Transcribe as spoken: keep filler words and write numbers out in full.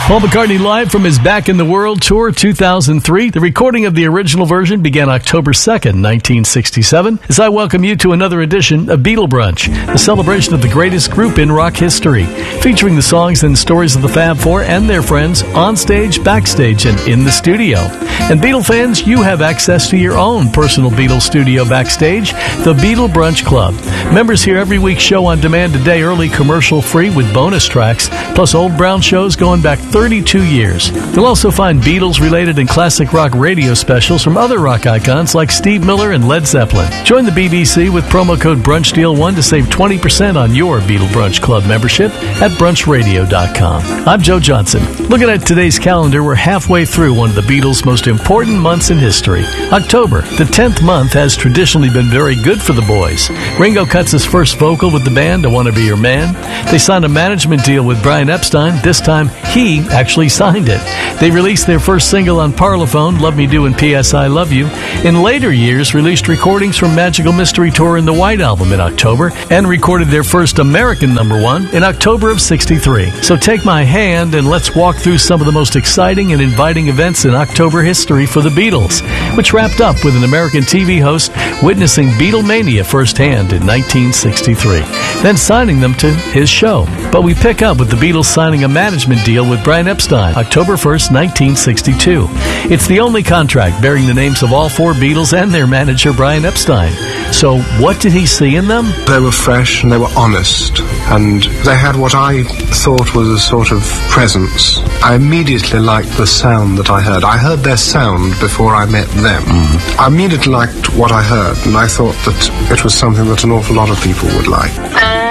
Paul McCartney live from his Back in the World Tour two thousand three. The recording of the original version began October second, nineteen sixty-seven, as I welcome you to another edition of Beatle Brunch, the celebration of the greatest group in rock history, featuring the songs and stories of the Fab Four and their friends on stage, backstage, and in the studio. And Beatle fans, you have access to your own personal Beatle studio backstage, the Beatle Brunch Club. Members hear every week's show on demand today, early commercial-free with bonus tracks, plus old Brown shows going back thirty-two years. You'll also find Beatles-related and classic rock radio specials from other rock icons like Steve Miller and Led Zeppelin. Join the B B C with promo code BRUNCHDEAL one to save twenty percent on your Beatle Brunch Club membership at brunch radio dot com. I'm Joe Johnson. Looking at today's calendar, we're halfway through one of the Beatles' most important months in history. October, the tenth month, has traditionally been very good for the boys. Ringo cuts his first vocal with the band, I Want to Be Your Man. They signed a management deal with Brian Epstein. This time, he actually signed it. They released their first single on Parlophone, Love Me Do and P S I Love You. In later years, released recordings from Magical Mystery Tour and the White Album in October, and recorded their first American number one in October of sixty-three. So take my hand and let's walk through some of the most exciting and inviting events in October history for the Beatles, which wrapped up with an American T V host witnessing Beatlemania firsthand in nineteen sixty-three, then signing them to his show. But we pick up with the Beatles signing a management deal with Brian Epstein, October first, nineteen sixty-two. It's the only contract bearing the names of all four Beatles and their manager, Brian Epstein. So what did he see in them? They were fresh and they were honest, and they had what I thought was a sort of presence. I immediately liked the sound that I heard. I heard their sound before I met them. Mm. I immediately liked what I heard, and I thought that it was something that an awful lot of people would like.